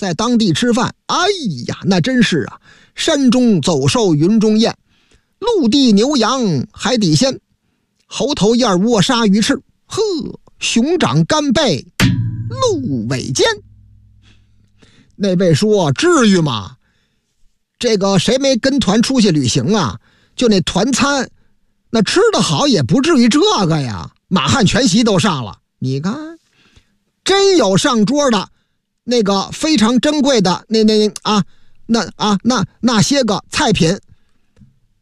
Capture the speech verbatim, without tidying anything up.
在当地吃饭，哎呀，那真是啊，山中走兽云中雁，陆地牛羊海底鲜，猴头燕窝鲨鱼翅，呵，熊掌干贝鹿尾尖。那位说至于吗？这个谁没跟团出去旅行啊？就那团餐，那吃得好也不至于这个呀。满汉全席都上了，你看，真有上桌的那个非常珍贵的那那啊那啊那那些个菜品，